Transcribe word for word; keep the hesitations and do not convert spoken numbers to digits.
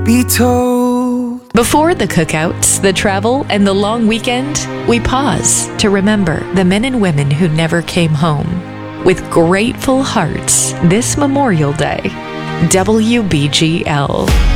be told. Before the cookouts, the travel, and the long weekend, we pause to remember the men and women who never came home. With grateful hearts, this Memorial Day, W B G L.